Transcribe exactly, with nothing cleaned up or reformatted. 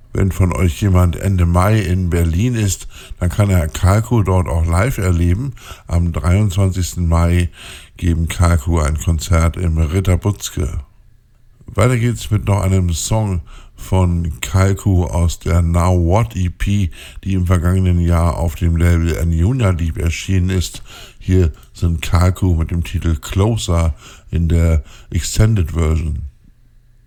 Wenn von euch jemand Ende Mai in Berlin ist, dann kann er Kalku dort auch live erleben. Am dreiundzwanzigsten Mai geben Kalku ein Konzert im Ritter Butzke. Weiter geht's mit noch einem Song von Kalku aus der Now What E P, die im vergangenen Jahr auf dem Label Anjuna Deep erschienen ist. Hier sind Kalku mit dem Titel Closer in der Extended Version.